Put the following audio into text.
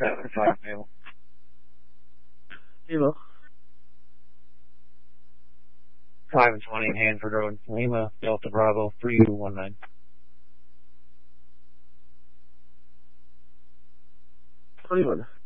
7-5 male. Lima. 5-20 Hanford Road, Lima, Delta Bravo, 3219. 21.